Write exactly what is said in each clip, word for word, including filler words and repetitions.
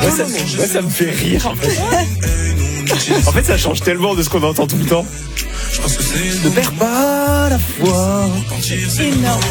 Moi, ça, moi, ça me fait rire. En fait. En fait, ça change tellement de ce qu'on entend tout le temps. Ne perds pas la foi. Énorme.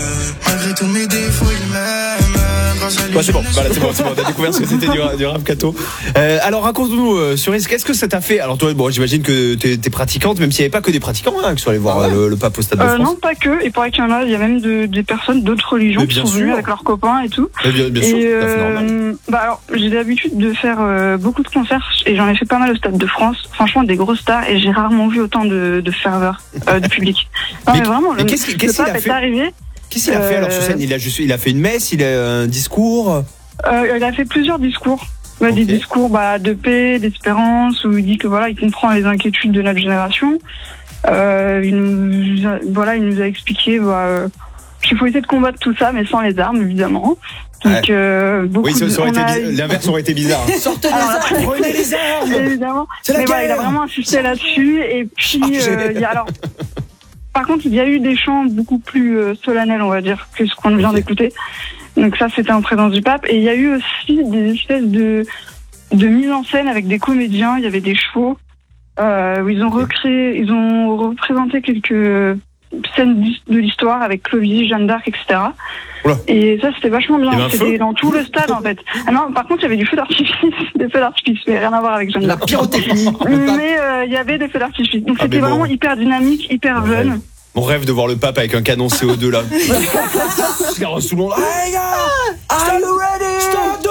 Bah, c'est bon, voilà, c'est bon, c'est bon, on a découvert ce que c'était du, du rap Kato. Euh, alors raconte-nous, euh, Cerise, qu'est-ce que ça t'a fait? Alors toi, bon, j'imagine que t'es, t'es pratiquante, même s'il n'y avait pas que des pratiquants hein, qui sont allés voir ah ouais. le, le pape au Stade de euh, France. Non, pas que. Il paraît qu'il y en a, il y a même de, des personnes d'autres religions qui sont sûr. venues avec leurs copains et tout. Mais bien, bien et sûr, euh, c'est normal. Bah alors, j'ai l'habitude de faire euh, beaucoup de concerts et j'en ai fait pas mal au Stade de France. Franchement, des grosses stars et j'ai rarement vu autant de, de ferveur euh, de public. Non, mais, mais vraiment, mais le, qu'est-ce, qu'est-ce le qu'il pape a fait est arrivé. Qu'est-ce qu'il a fait alors sur scène? Il a juste, il a fait une messe, il a un discours. Euh, il a fait plusieurs discours, bah, okay. des discours bah, de paix, d'espérance, où il dit que voilà, il comprend les inquiétudes de notre génération. Euh, il nous, a, voilà, il nous a expliqué bah, euh, qu'il faut essayer de combattre tout ça, mais sans les armes, évidemment. Donc, ouais. euh, beaucoup oui, ça, ça aurait de, été a... bizarre. L'inverse aurait été bizarre. Sortez les armes, prenez les armes. Évidemment. C'est la mais guerre. voilà, il a vraiment insisté là-dessus. Et puis, oh, euh, il y a alors. Par contre, il y a eu des chants beaucoup plus euh, solennels, on va dire, que ce qu'on vient okay. d'écouter. Donc ça, c'était en présence du pape. Et il y a eu aussi des espèces de, de mise en scène avec des comédiens. Il y avait des chevaux euh, où ils ont recréé, ils ont représenté quelques scènes de l'histoire avec Clovis, Jeanne d'Arc, et cetera. Oula. Et ça, c'était vachement bien. C'était dans tout le stade, en fait. Ah non, par contre, il y avait du feu d'artifice, des feux d'artifice, mais rien à voir avec Jeanne d'Arc. La pyrotechnie. Mais euh, il y avait des feux d'artifice. Donc ah, c'était vraiment bon. hyper dynamique, hyper ouais. jeune. Mon rêve de voir le pape avec un canon C O deux là. Regarde tout le monde. Hey gars, are you ready? Stade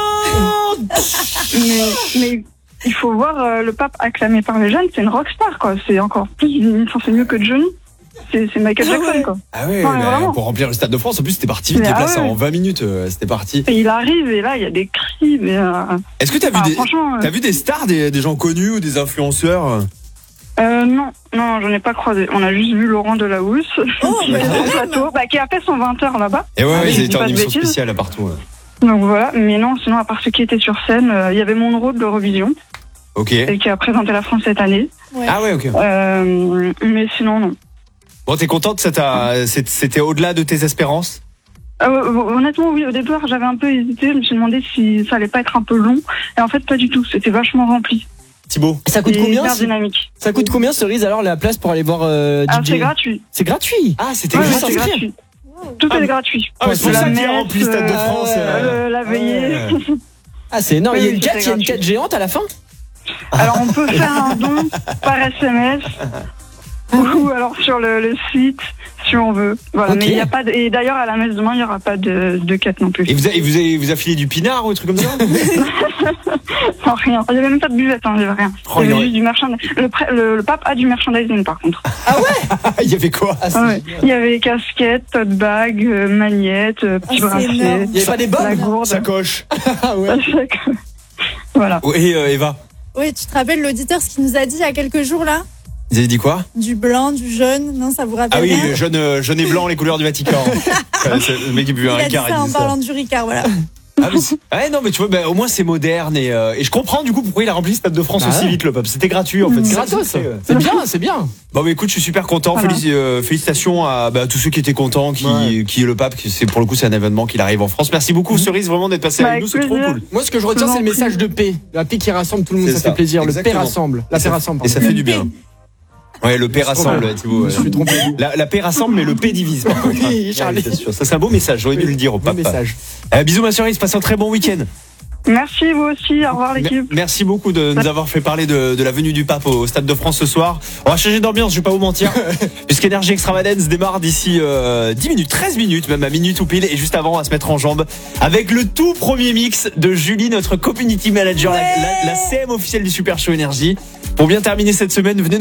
de France. mais, mais il faut voir euh, le pape acclamé par les jeunes, c'est une rockstar quoi. C'est encore plus, enfin, c'est mieux que Johnny. C'est, c'est Michael Jackson ah ouais. quoi. Ah ouais, bah, pour remplir le Stade de France, en plus c'était parti vite, ah ouais. en vingt minutes, euh, c'était parti. Et il arrive et là il y a des cris. Mais, euh... Est-ce que t'as vu, ah, des, t'as vu des stars, des, des gens connus ou des influenceurs? Euh, non, non, j'en ai pas croisé. On a juste vu Laurent Delahousse, oh, qui, bah, plateau, bah, qui a fait son vingt heures là-bas. Et ouais, ouais ils étaient en émission spéciale là partout. Ouais. Donc voilà, mais non, sinon à part ceux qui étaient sur scène, il euh, y avait Monroe de l'Eurovision. Ok. Et qui a présenté la France cette année. Ouais. Ah ouais, ok. Euh, mais sinon, non. Bon, t'es contente, ça t'a, c'était au-delà de tes espérances? Euh, honnêtement, oui, au départ, j'avais un peu hésité. Je me suis demandé si ça allait pas être un peu long. Et en fait, pas du tout. C'était vachement rempli. Thibaut, ça coûte combien? Dynamique. Ça coûte combien, Cerise, alors la place pour aller voir euh, D J? Ah, c'est gratuit. C'est gratuit. Ah, c'était ouais, juste c'est gratuit. Tout ah, est gratuit. Ah, c'est pour ça qu'il y a rempli le Stade de France. Euh, la veillée. Ah, c'est énorme. Oui, il y a une quête, il y a une quête géante à la fin. Alors, on peut faire un don par S M S. Ou alors sur le, le site, si on veut. Voilà. Okay. Mais il y a pas de, et d'ailleurs à la messe demain, il y aura pas de, de quête non plus. Et vous avez, vous avez, vous avez filé du pinard ou des trucs comme ça? Non, rien. Il y avait même pas de buvette, hein, il y avait rien. Oh, il y avait juste du merchandising. Le, le, le pape a du merchandising par contre. Ah ouais? Il y avait quoi? Ah, ouais. Il y avait casquette, tote bag, euh, magnette, euh, petit ah, bracelet. Il y avait pas des bombes? La gourde. Sacoche. Ah ouais. Voilà. Et euh, Eva? Oui, tu te rappelles l'auditeur ce qu'il nous a dit il y a quelques jours là? Vous avez dit quoi? Du blanc, du jaune, non, ça vous rappelle? Ah oui, rien? jaune, euh, jaune et blanc, les couleurs du Vatican. euh, le mec qui bu un Ricard. Il a dit ça en parlant du Ricard, voilà. Ah, mais ouais, non, mais tu vois, bah, au moins c'est moderne et, euh, et je comprends du coup pourquoi il a rempli le Stade de France ah aussi ouais. vite, le peuple. C'était gratuit en fait. C'est gratos, c'est, euh... c'est bien, c'est bien. Bon, bah écoute, je suis super content. Voilà. Félic- euh, félicitations à bah, tous ceux qui étaient contents, qui, ouais. qui est le pape. C'est pour le coup, c'est un événement qu'il arrive en France. Merci beaucoup, mmh. Cerise, vraiment d'être passé bah, avec nous, c'est trop cool. Moi, ce que je retiens, c'est le message de paix. La paix qui rassemble tout le monde, ça, ça fait plaisir. Exactement. Le paix rassemble. La paix rassemble. Et ça fait du bien. Ouais, le paix rassemble, Thibaut. Ouais. Je suis trompé. La, la paix rassemble, mais le paix divise. Par contre. Oui, Charlie. Ouais, c'est sûr. Ça, c'est un beau message. J'aurais dû le dire au pape. Message. Euh, bisous, ma Cerise. Passe un très bon week-end. Merci, vous aussi. Au revoir, l'équipe. Merci beaucoup de nous avoir fait parler de, de la venue du pape au Stade de France ce soir. On va changer d'ambiance, je vais pas vous mentir. Puisqu'Énergie Extravagance démarre d'ici euh, dix minutes, treize minutes, même à minute ou pile. Et juste avant, on va se mettre en jambes avec le tout premier mix de Julie, notre community manager, ouais. la, la, la C M officielle du Super Show Énergie. Pour bien terminer cette semaine, venez